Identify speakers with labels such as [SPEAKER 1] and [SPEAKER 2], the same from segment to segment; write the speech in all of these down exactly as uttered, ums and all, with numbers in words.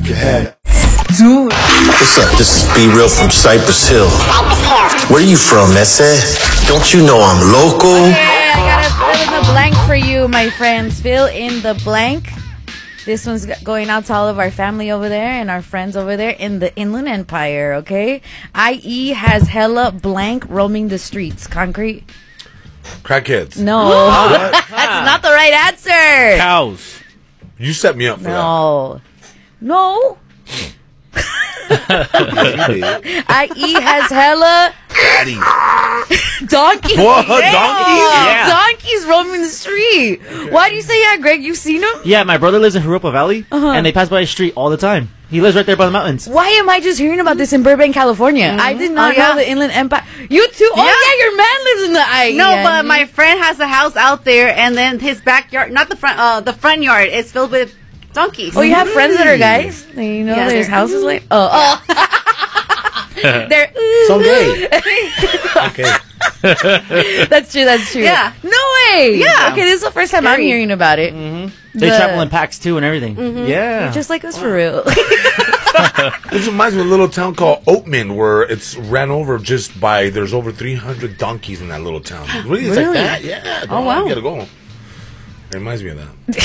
[SPEAKER 1] can have it.
[SPEAKER 2] Dude.
[SPEAKER 3] What's up? This is Be Real from Cypress Hill. Where you from, Ese? Don't you know I'm local?
[SPEAKER 2] Okay, I gotta fill in the blank for you, my friends. Fill in the blank. This one's going out to all of our family over there and our friends over there in the Inland Empire, okay? I E has hella blank roaming the streets. Concrete?
[SPEAKER 4] Crackheads.
[SPEAKER 2] No. That's not the right answer.
[SPEAKER 5] Cows.
[SPEAKER 4] You set me up for
[SPEAKER 2] no. that. No. I E has hella
[SPEAKER 4] Daddy.
[SPEAKER 2] donkeys.
[SPEAKER 4] What? Donkeys?
[SPEAKER 5] Yeah.
[SPEAKER 2] Donkeys roaming the street. Why do you say yeah, Greg? You've seen them?
[SPEAKER 6] Yeah, my brother lives in Jurupa Valley,
[SPEAKER 2] Uh-huh.
[SPEAKER 6] and they pass by his street all the time. He lives right there by the mountains.
[SPEAKER 2] Why am I just hearing about this in Burbank, California?
[SPEAKER 7] Mm-hmm.
[SPEAKER 2] I did not
[SPEAKER 7] Oh, yeah.
[SPEAKER 2] know the Inland Empire. You too? Oh,
[SPEAKER 7] Yeah.
[SPEAKER 2] yeah, your man lives in the I E.
[SPEAKER 7] No, but my friend has a house out there, and then his backyard, not the front, uh, the front yard is filled with donkeys.
[SPEAKER 2] Oh, you have friends that are guys? You know
[SPEAKER 7] Yeah,
[SPEAKER 2] there's
[SPEAKER 7] they're-
[SPEAKER 2] houses like... Oh. oh. They're...
[SPEAKER 4] So gay. Okay.
[SPEAKER 2] That's true, that's true.
[SPEAKER 7] Yeah.
[SPEAKER 2] No way!
[SPEAKER 7] Yeah.
[SPEAKER 2] Okay, this is the first time I'm
[SPEAKER 7] Scary.
[SPEAKER 2] hearing about it.
[SPEAKER 6] Mm-hmm. They
[SPEAKER 2] The-
[SPEAKER 6] travel in packs, too, and everything.
[SPEAKER 2] Mhm.
[SPEAKER 6] Yeah.
[SPEAKER 2] Just like us, for real.
[SPEAKER 4] This reminds me of a little town called Oatman, where it's ran over just by, there's over three hundred donkeys in that little town. Really? It's
[SPEAKER 2] Really?
[SPEAKER 4] like that? Yeah.
[SPEAKER 2] Oh, wow.
[SPEAKER 4] You gotta go. It reminds me of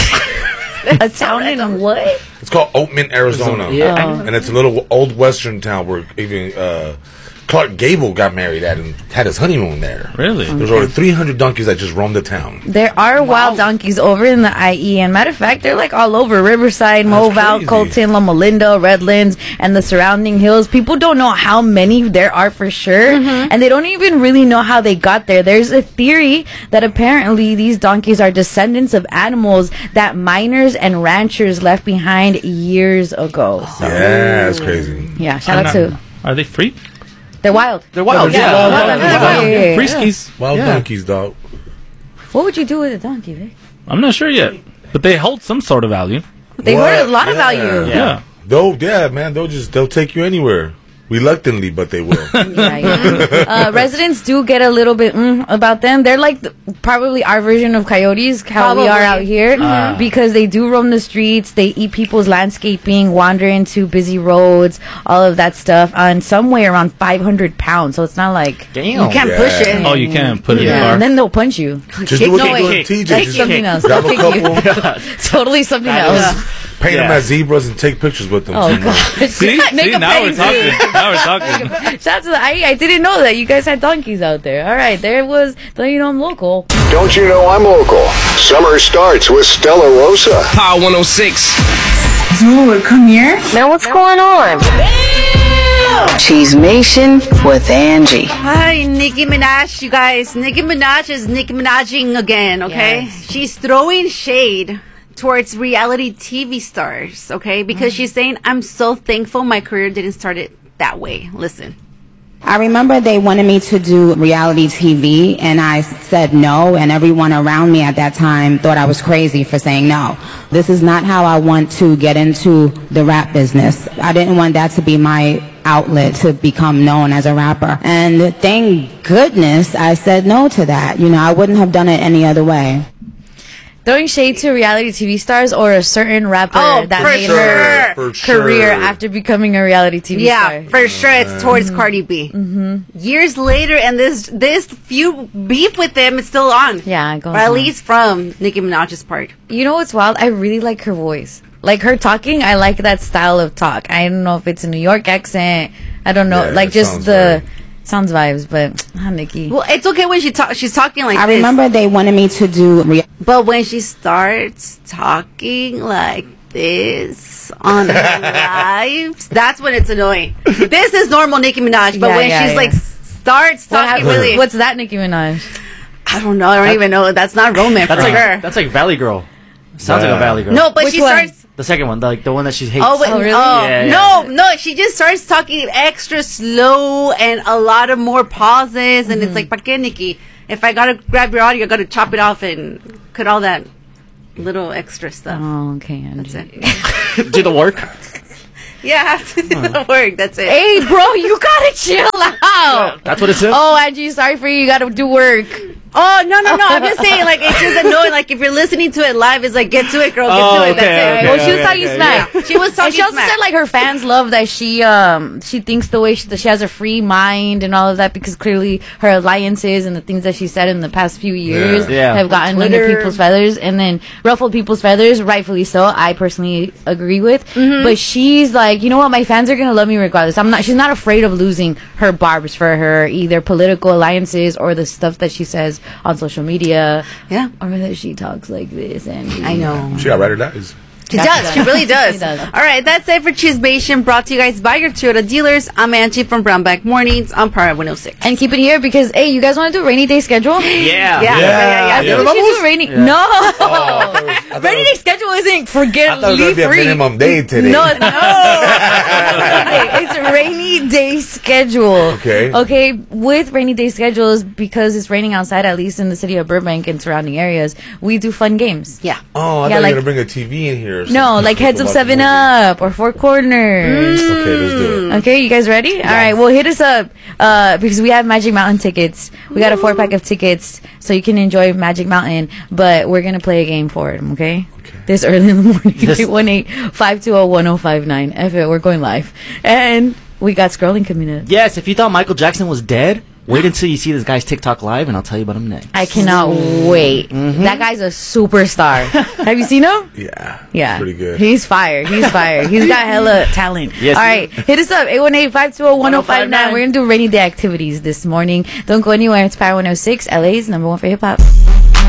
[SPEAKER 4] that.
[SPEAKER 2] A town in what?
[SPEAKER 4] It's called Oatman, Arizona.
[SPEAKER 6] Yeah.
[SPEAKER 2] Oh.
[SPEAKER 4] And it's a little old western town where even uh, Clark Gable got married at and had his honeymoon there.
[SPEAKER 5] Really?
[SPEAKER 4] There's over three hundred donkeys that just roam the town.
[SPEAKER 2] There are wild donkeys over in the I E, and matter of fact, they're like all over Riverside, Moval,
[SPEAKER 4] crazy.
[SPEAKER 2] Colton, La Melinda, Redlands, and the surrounding hills. People don't know how many there are for sure, and they don't even really know how they got there. There's a theory that apparently these donkeys are descendants of animals that miners and ranchers left behind years ago. So,
[SPEAKER 4] Yeah, that's crazy.
[SPEAKER 2] yeah, shout
[SPEAKER 5] I'm
[SPEAKER 2] out
[SPEAKER 5] not-
[SPEAKER 2] to...
[SPEAKER 5] Are they free?
[SPEAKER 2] They're wild.
[SPEAKER 6] They're wild,
[SPEAKER 4] they're
[SPEAKER 6] yeah.
[SPEAKER 4] wild
[SPEAKER 6] Wild
[SPEAKER 4] donkeys.
[SPEAKER 6] donkeys.
[SPEAKER 2] Yeah, yeah, yeah,
[SPEAKER 5] Free
[SPEAKER 2] yeah.
[SPEAKER 5] skis.
[SPEAKER 4] Wild
[SPEAKER 6] Yeah.
[SPEAKER 4] donkeys, dog.
[SPEAKER 2] What would you do with a donkey, Vic?
[SPEAKER 5] I'm not sure yet, but they hold some sort of value.
[SPEAKER 2] They
[SPEAKER 4] What?
[SPEAKER 2] hold a lot of
[SPEAKER 4] Yeah.
[SPEAKER 2] value.
[SPEAKER 5] Yeah.
[SPEAKER 4] They'll, yeah, man, they'll just, they'll take you anywhere. Reluctantly, but they will.
[SPEAKER 2] Yeah, yeah. Uh, residents do get a little bit mm, about them. They're like the, probably our version of coyotes, how we are
[SPEAKER 7] Probably.
[SPEAKER 2] out here,
[SPEAKER 5] Ah.
[SPEAKER 2] because they do roam the streets. They eat people's landscaping, wander into busy roads, all of that stuff. Uh, and some weigh around five hundred pounds, so it's not like
[SPEAKER 6] Damn.
[SPEAKER 2] you can't
[SPEAKER 4] Yeah.
[SPEAKER 2] push it.
[SPEAKER 5] Oh, you can't put it in
[SPEAKER 2] Yeah,
[SPEAKER 5] the car.
[SPEAKER 2] and then they'll punch you.
[SPEAKER 4] Just do what
[SPEAKER 2] No
[SPEAKER 4] they do
[SPEAKER 2] way.
[SPEAKER 4] in T J.
[SPEAKER 2] That's
[SPEAKER 4] Just
[SPEAKER 2] something else.
[SPEAKER 4] grab a
[SPEAKER 2] They'll kick you.
[SPEAKER 4] couple,
[SPEAKER 2] Totally something
[SPEAKER 6] That
[SPEAKER 2] else.
[SPEAKER 6] is-
[SPEAKER 4] paint them
[SPEAKER 6] Yeah.
[SPEAKER 4] as zebras and take pictures with them.
[SPEAKER 2] Oh
[SPEAKER 4] somewhere.
[SPEAKER 2] god!
[SPEAKER 5] See?
[SPEAKER 2] Make
[SPEAKER 5] See,
[SPEAKER 2] a
[SPEAKER 5] now we're
[SPEAKER 2] petting
[SPEAKER 5] talking.
[SPEAKER 2] zoo.
[SPEAKER 5] Now we're talking.
[SPEAKER 2] Shout out to the I E. I didn't know that you guys had donkeys out there. All right, there was. Don't you know I'm local?
[SPEAKER 1] Don't you know I'm local? Summer starts with Stella Rosa.
[SPEAKER 8] Power one oh six.
[SPEAKER 2] Dude, come here.
[SPEAKER 9] Man, what's going on? Cheesemation with Angie.
[SPEAKER 7] Hi, Nicki Minaj, you guys. Nicki Minaj is Nicki Minajing again, okay?
[SPEAKER 2] Yes.
[SPEAKER 7] She's throwing shade towards reality T V stars, okay? Because she's saying, I'm so thankful my career didn't start it that way. Listen.
[SPEAKER 10] I remember they wanted me to do reality T V, and I said no, and everyone around me at that time thought I was crazy for saying no. This is not how I want to get into the rap business. I didn't want that to be my outlet to become known as a rapper. And thank goodness I said no to that. You know, I wouldn't have done it any other way.
[SPEAKER 2] Throwing shade to reality T V stars or a certain rapper
[SPEAKER 7] Oh,
[SPEAKER 2] that
[SPEAKER 7] for
[SPEAKER 2] made
[SPEAKER 7] sure.
[SPEAKER 2] her
[SPEAKER 4] For sure.
[SPEAKER 2] career after becoming a reality T V
[SPEAKER 7] Yeah,
[SPEAKER 2] star.
[SPEAKER 7] for sure it's towards Cardi B. Mm-hmm. Years later, and this this feud beef with them is still on.
[SPEAKER 2] Yeah, it goes
[SPEAKER 7] Or at
[SPEAKER 2] on.
[SPEAKER 7] least from Nicki Minaj's part.
[SPEAKER 2] You know what's wild? I really like her voice. Like her talking, I like that style of talk. I don't know if it's a New York accent. I don't know.
[SPEAKER 4] Yeah,
[SPEAKER 2] like
[SPEAKER 4] it
[SPEAKER 2] just
[SPEAKER 4] sounds
[SPEAKER 2] the
[SPEAKER 4] very-
[SPEAKER 2] sounds vibes, but ah, Nicki.
[SPEAKER 7] Well, it's okay when she talk. She's talking like
[SPEAKER 10] I
[SPEAKER 7] this.
[SPEAKER 10] remember they wanted me to do rea-
[SPEAKER 7] But when she starts talking like this on her lives, that's when it's annoying. This is normal Nicki Minaj, but
[SPEAKER 2] Yeah,
[SPEAKER 7] when
[SPEAKER 2] yeah,
[SPEAKER 7] she's
[SPEAKER 2] yeah.
[SPEAKER 7] like starts
[SPEAKER 2] What
[SPEAKER 7] talking
[SPEAKER 2] happened?
[SPEAKER 7] really,
[SPEAKER 2] What's that, Nicki Minaj?
[SPEAKER 7] I don't know. I don't even know. That's not romance
[SPEAKER 6] That's
[SPEAKER 7] for
[SPEAKER 6] like
[SPEAKER 7] her.
[SPEAKER 6] that's like Valley Girl. Sounds like
[SPEAKER 4] Yeah.
[SPEAKER 6] a Valley Girl.
[SPEAKER 7] No, but
[SPEAKER 2] Which
[SPEAKER 7] she
[SPEAKER 2] one?
[SPEAKER 7] starts.
[SPEAKER 6] The second one, the, like the one that she hates.
[SPEAKER 7] Oh, wait,
[SPEAKER 2] Oh, really?
[SPEAKER 7] oh,
[SPEAKER 6] Yeah, yeah.
[SPEAKER 7] no, no. She just starts talking extra slow and a lot of more pauses, and it's like, "Pa qué, Nicki? If I gotta grab your audio, I gotta chop it off and cut all that little extra stuff."
[SPEAKER 2] Oh, okay.
[SPEAKER 7] That's
[SPEAKER 2] Angie.
[SPEAKER 7] it.
[SPEAKER 6] Do the work.
[SPEAKER 7] Yeah, I have to do the work. That's it.
[SPEAKER 2] Hey, bro, you gotta chill out.
[SPEAKER 6] That's what it says.
[SPEAKER 2] Oh, Angie, sorry for you. You gotta do work.
[SPEAKER 7] Oh, no, no, no. I'm just saying, like, it's just annoying. Like, if you're listening to it live, it's like, get to it, girl. Get
[SPEAKER 6] Oh,
[SPEAKER 7] to it.
[SPEAKER 6] okay,
[SPEAKER 7] That's it.
[SPEAKER 6] okay.
[SPEAKER 2] Well, she was
[SPEAKER 6] okay,
[SPEAKER 2] talking
[SPEAKER 6] okay,
[SPEAKER 2] smack.
[SPEAKER 7] Yeah. She was
[SPEAKER 2] And
[SPEAKER 7] talking
[SPEAKER 2] she also
[SPEAKER 7] smack.
[SPEAKER 2] said like her fans love that she um she thinks the way she, that she has a free mind and all of that, because clearly her alliances and the things that she said in the past few years
[SPEAKER 6] Yeah. Yeah.
[SPEAKER 2] have gotten under
[SPEAKER 7] Twitter.
[SPEAKER 2] people's feathers and then ruffled people's feathers, rightfully so. I personally agree with,
[SPEAKER 7] Mm-hmm.
[SPEAKER 2] but she's like, you know what, my fans are gonna love me regardless. I'm not. She's not afraid of losing her barbs for her either political alliances or the stuff that she says on social media.
[SPEAKER 7] Yeah.
[SPEAKER 2] Or that she talks like this, and
[SPEAKER 7] I know.
[SPEAKER 4] She got right or dies.
[SPEAKER 7] She does. She really does.
[SPEAKER 2] She does.
[SPEAKER 7] All right, that's it for Chismation, brought to you guys by your Toyota dealers. I'm Angie from Brownback Mornings on Power one oh six.
[SPEAKER 2] And keep it here because, hey, you guys want to do a rainy day schedule?
[SPEAKER 6] Yeah.
[SPEAKER 7] Yeah, yeah, yeah, yeah.
[SPEAKER 2] I
[SPEAKER 4] Yeah.
[SPEAKER 2] think we should do rainy. No,
[SPEAKER 4] I thought it was-
[SPEAKER 2] rainy day schedule isn't forget
[SPEAKER 4] I thought it was
[SPEAKER 2] leave
[SPEAKER 4] gonna be a
[SPEAKER 2] free.
[SPEAKER 4] minimum day today.
[SPEAKER 2] No, it's not. It's a rainy day schedule.
[SPEAKER 4] Okay.
[SPEAKER 2] Okay. With rainy day schedules, because it's raining outside, at least in the city of Burbank and surrounding areas, we do fun games.
[SPEAKER 7] Yeah.
[SPEAKER 4] Oh, I
[SPEAKER 2] Yeah,
[SPEAKER 4] thought
[SPEAKER 2] like-
[SPEAKER 4] you were going to bring a T V in here. Or
[SPEAKER 2] No,
[SPEAKER 4] something.
[SPEAKER 2] like Heads of
[SPEAKER 4] Watch
[SPEAKER 2] Seven
[SPEAKER 4] the movie.
[SPEAKER 2] Up or Four Corners.
[SPEAKER 4] Okay, let's do it.
[SPEAKER 2] Okay, you guys ready? All right, well, hit us up uh, because we have Magic Mountain tickets. We got a four pack of tickets so you can enjoy Magic Mountain, but we're going to play a game for it, okay?
[SPEAKER 4] Okay.
[SPEAKER 2] This early in the morning.
[SPEAKER 6] Yes.
[SPEAKER 2] eight one eight, five two zero, one zero five nine. F it, we're going live. And we got scrolling coming up.
[SPEAKER 6] Yes, if you thought Michael Jackson was dead, wait until you see this guy's TikTok live, and I'll tell you about him next.
[SPEAKER 2] I cannot wait. That guy's a superstar. Have you seen him?
[SPEAKER 4] Yeah.
[SPEAKER 2] Yeah.
[SPEAKER 4] It's pretty good.
[SPEAKER 2] He's fire. He's fire. He's got hella talent.
[SPEAKER 6] Yes,
[SPEAKER 2] All
[SPEAKER 6] he
[SPEAKER 2] right. Hit us up. eight one eight, five two zero, one zero five nine. We're going to do rainy day activities this morning. Don't go anywhere. It's Power one oh six, L A's number one for hip hop.